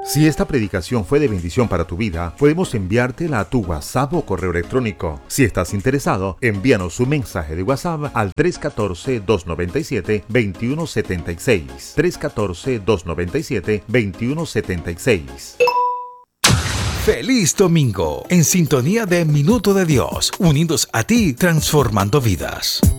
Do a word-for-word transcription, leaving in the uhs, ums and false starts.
Si esta predicación fue de bendición para tu vida, podemos enviártela a tu WhatsApp o correo electrónico. Si estás interesado, envíanos un mensaje de WhatsApp al tres uno cuatro, dos nueve siete, dos uno siete seis. tres uno cuatro, dos nueve siete, dos uno siete seis. ¡Feliz domingo! En sintonía de Minuto de Dios, unidos a ti, transformando vidas.